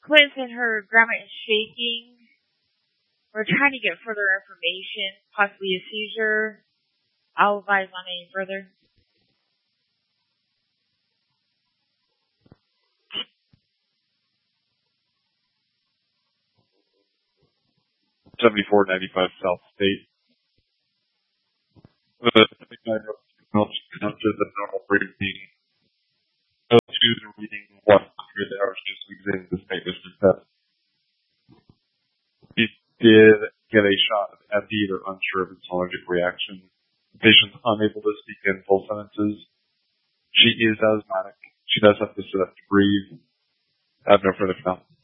Quinn said her grandma is shaking. We're trying to get further information, possibly a seizure. I'll advise on any further. $74.95 South State. The the normal breathing. Choose reading 100 hours just using the state district test. He did get a shot of epi, or unsure of its allergic reaction. The patient's unable to speak in full sentences. She is asthmatic. She does have to sit up to breathe. I have no further comment.